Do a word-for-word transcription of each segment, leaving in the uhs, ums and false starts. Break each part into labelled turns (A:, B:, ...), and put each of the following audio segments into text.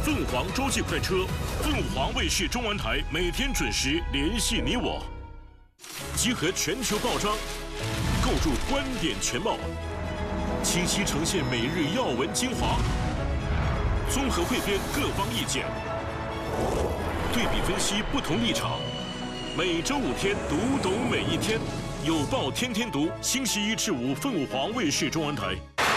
A: 凤凰洲际快车，凤凰卫视中文台每天准时联系你我，集合全球报章，构筑观点全貌，清晰呈现每日要闻精华，综合汇编各方意见，对比分析不同立场。每周五天，读懂每一天，有报天天读，星期一至五凤凰卫视中文台。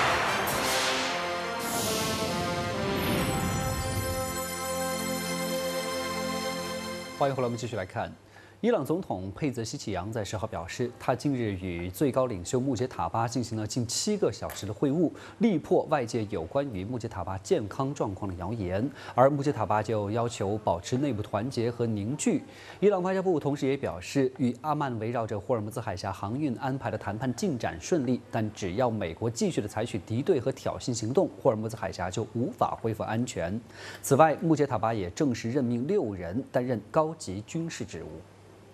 B: 欢迎回来，我们继续来看。伊朗总统佩泽西奇扬在十号表示，他近日与最高领袖穆杰塔巴进行了近七个小时的会晤，力破外界有关于穆杰塔巴健康状况的谣言。而穆杰塔巴就要求保持内部团结和凝聚。伊朗外交部同时也表示，与阿曼围绕着霍尔木兹海峡航运安排的谈判进展顺利，但只要美国继续的采取敌对和挑衅行动，霍尔木兹海峡就无法恢复安全。此外，穆杰塔巴也正式任命六人担任高级军事职务。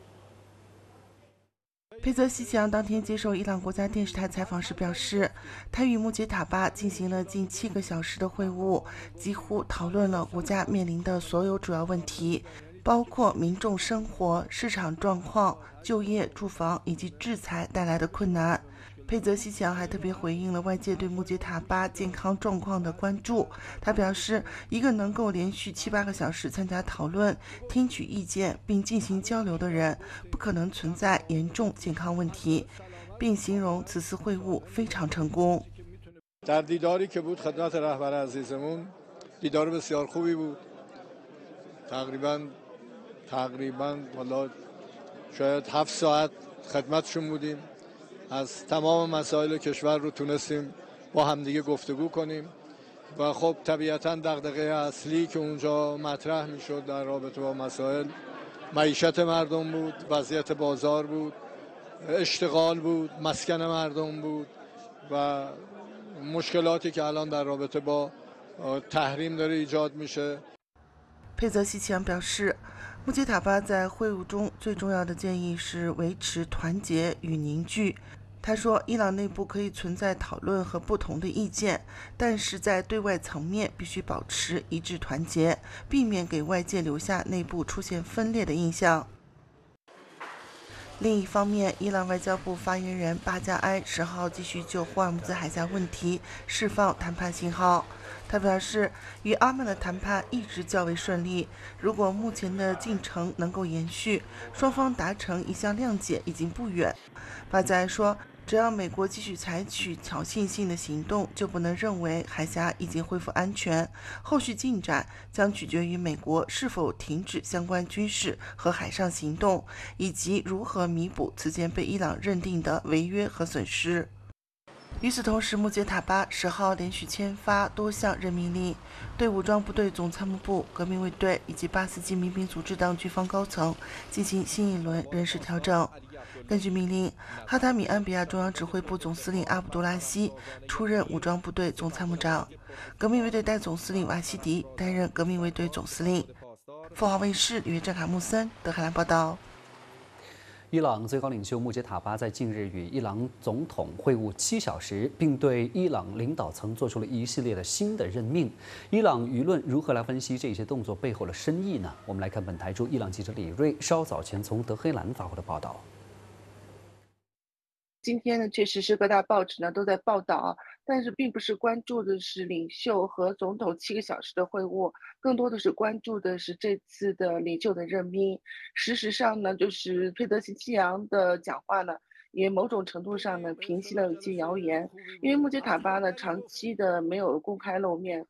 C: 佩泽西奇扬当天接受伊朗国家电视台采访时表示，他与穆杰塔巴进行了近七个小时的会晤，几乎讨论了国家面临的所有主要问题，包括民众生活、市场状况、就业、住房以及制裁带来的困难。佩泽西奇扬还特别回应了外界对穆杰塔巴健康状况的关注。他表示，一个能够连续七八个小时参加讨论、听取意见并进行交流的人，不可能存在严重健康问题，并形容此次会晤非常成功。
D: در دیداری که بود خدمت رهبر عزیزمون دیدار بسیار خوبی بود. تقریبا تقریبا حالا شاید هفت ساعت خدمتشون بودیم. از تمام مسائل کشور رو تونستیم با همدیگه گفتگو کنیم و خب طبیعتاً دغدغه اصلی که اونجا مطرح میشد در رابطه با مسائل معیشت مردم بود، وضعیت بازار بود، اشتغال بود، مسکن مردم بود و مشکلاتی که الان در رابطه با تحریم داره ایجاد میشه。
C: 佩泽西奇扬表示，穆杰塔巴在会晤中最重要的建议是维持团结与凝聚。他说，伊朗内部可以存在讨论和不同的意见，但是在对外层面必须保持一致团结，避免给外界留下内部出现分裂的印象。另一方面，伊朗外交部发言人巴加埃十号继续就霍尔木兹海峡问题释放谈判信号。他表示，与阿曼的谈判一直较为顺利，如果目前的进程能够延续，双方达成一项谅解已经不远。巴加埃说，只要美国继续采取挑衅性的行动，就不能认为海峡已经恢复安全。后续进展将取决于美国是否停止相关军事和海上行动，以及如何弥补此前被伊朗认定的违约和损失。与此同时，穆杰塔巴十号连续签发多项任命令，对武装部队总参谋部、革命卫队以及巴斯基民兵组织等军方高层进行新一轮人事调整。根据命令，哈塔米安比亚中央指挥部总司令阿卜杜拉希出任武装部队总参谋长，革命卫队代总司令瓦西迪担任革命卫队总司令。凤凰卫视里约郑卡穆森德黑兰报道。
B: 伊朗最高领袖穆杰塔巴在近日与伊朗总统会晤七小时，并对伊朗领导层做出了一系列的新的任命。伊朗舆论如何来分析这些动作背后的深意呢？我们来看本台驻伊朗记者李锐稍早前从德黑兰发回的报道。
E: 今天呢，确实是各大报纸呢都在报道，但是并不是关注的是领袖和总统七个小时的会晤，更多的是关注的是这次的领袖的任命。事实上呢，就是佩泽西奇扬的讲话呢，也某种程度上呢平息了一些谣言，因为穆杰塔巴呢长期的没有公开露面，